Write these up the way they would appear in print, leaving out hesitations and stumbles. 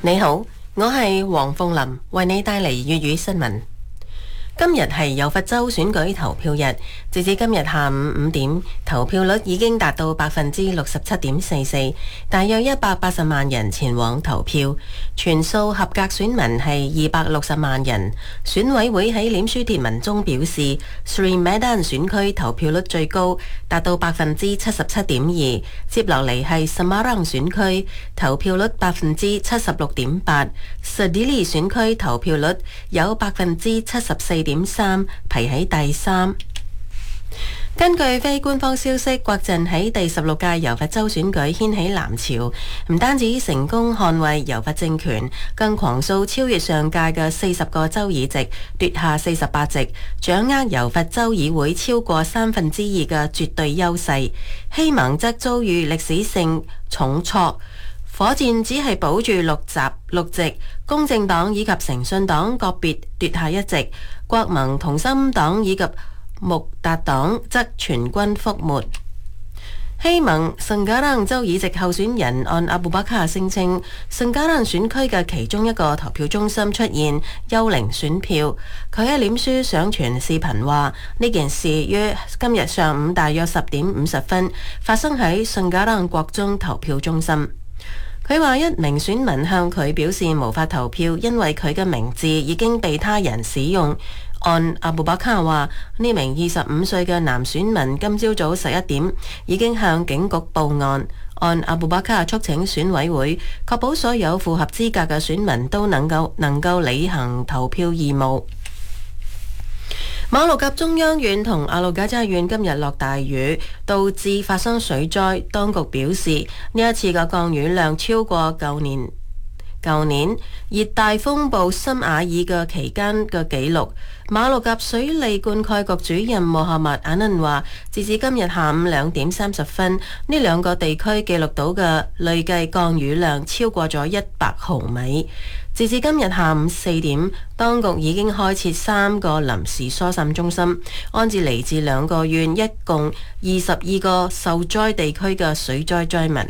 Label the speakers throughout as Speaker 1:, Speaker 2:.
Speaker 1: 你好，我係黃鳳琳，為你帶嚟粵語新聞。今日係柔佛州選舉投票日，截至今日下午5點，投票率已經達到67.44%，大約180萬人前往投票，全數合格選民係260萬人。選委會喺臉書貼文中表示，Sri Medan 選區投票率最高，達到77.2%，接落嚟係 Semarang 選區投票率76.8%，Sedili 選區投票率有74.3%，排喺第3。根據非官方消息，國陣喺第16屆柔佛州選舉掀起藍潮，唔單止成功捍衛柔佛政權，更狂掃超越上屆嘅40個州議席，奪下48席，掌握柔佛州議會超過2/3嘅絕對優勢。希盟則遭遇歷史性重挫，火箭只係保住6席，公正黨以及誠信黨個別奪下1席，國盟同心黨以及穆達黨則全軍覆沒。希盟聖加蘭州議席候選人安阿布巴卡聲稱，聖加蘭選區嘅其中一個投票中心出現幽靈選票。佢喺臉書上傳視頻話，呢件事於今日上午大約10點50分發生喺聖加蘭國中投票中心。佢話一名選民向佢表示無法投票，因為佢嘅名字已經被他人使用。按阿布巴卡話，呢名25歲嘅男選民今朝早11點已經向警局報案。按阿布巴卡促請選委會確保所有符合資格嘅選民都能夠履行投票義務。馬六甲中央縣同阿魯賈扎縣今日落大雨，導致發生水災。當局表示，呢一次嘅降雨量超過舊年熱帶風暴森瓦爾嘅期間嘅紀錄。馬六甲水利灌溉局主任穆罕默阿能話，截至今日下午2點30分，呢兩個地區記錄到嘅累計降雨量超過咗100毫米。截至今日下午4點，當局已經開設3個臨時疏散中心，安置嚟自2個縣一共22個受災地區嘅水災災民。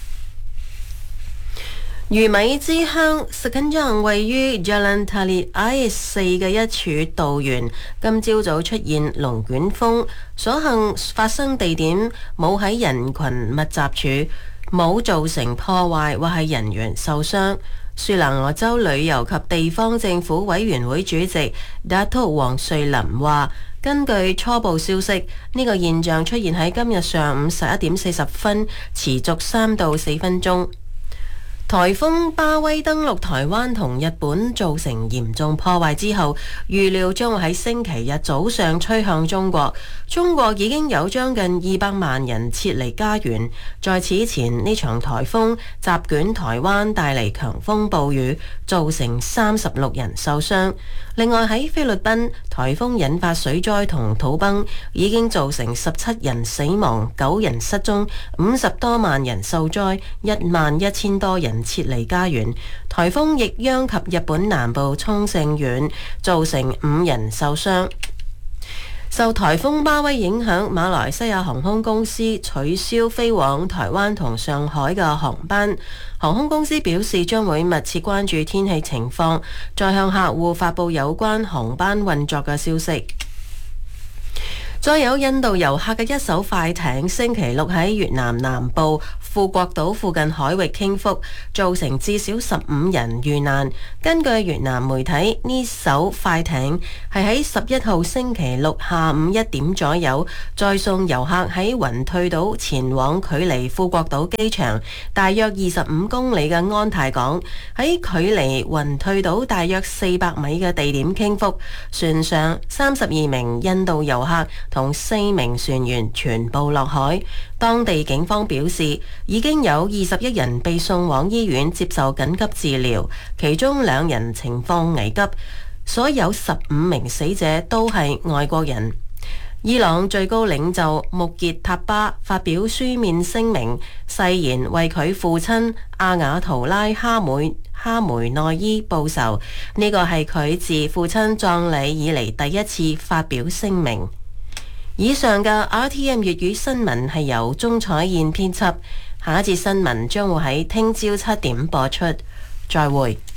Speaker 1: 魚米之鄉Sekenjang位於 Jalan Tali Ais 4嘅一處道園，今朝早出現龍捲風，所幸發生地點冇喺人群密集處，冇造成破壞或係人員受傷。雪蘭莪州旅遊及地方政府委員會主席達圖黃瑞林話，根據初步消息，呢個現象出現喺今日上午11點40分，持續3到4分鐘。颱風巴威登陸台灣同日本，造成嚴重破壞之後，預料將會喺星期日早上吹向中國。中國已經有將近200萬人撤離家園。在此前，呢場颱風席捲台灣，帶嚟強風暴雨，造成36人受傷。另外喺菲律賓，颱風引發水災同土崩，已經造成17人死亡、9人失蹤、50多萬人受災、11000多人撤離家園。颱風亦殃及日本南部沖繩縣，造成5人受傷。受颱風巴威影響，馬來西亞航空公司取消飛往台灣同上海嘅航班。航空公司表示將會密切關注天氣情況，再向客戶發布有關航班運作嘅消息。再有印度遊客嘅一艘快艇星期六喺越南南部富國島附近海域傾覆，造成至少15人遇難。根據越南媒體，呢艘快艇係喺11號星期六下午1點左右載送遊客喺雲退島前往距離富國島機場大約25公里嘅安泰港，喺距離雲退島大約400米嘅地點傾覆。船上32名印度遊客同4名船員全部落海。當地警方表示，已經有21人被送往醫院接受緊急治療，其中2人情況危急。所有15名死者都係外國人。伊朗最高領袖穆傑塔巴發表書面聲明，誓言為佢父親阿瓦圖拉哈梅內伊報仇。呢個係佢自父親葬禮以嚟第一次發表聲明。以上嘅 RTM 粵語新聞係由鍾彩燕編輯，下一節新聞將會喺聽朝7點播出。 再會。